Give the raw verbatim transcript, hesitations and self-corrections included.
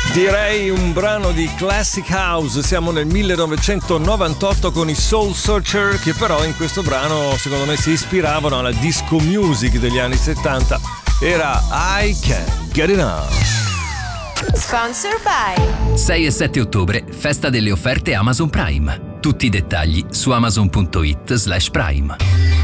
Direi un brano di Classic House. Siamo nel millenovecentonovantotto con i Soul Searcher, che però in questo brano secondo me si ispiravano alla disco music degli anni settanta. Era I Can't Get Enough. Sponsor by sei e sette ottobre, festa delle offerte Amazon Prime. Tutti i dettagli su amazon punto it slash prime.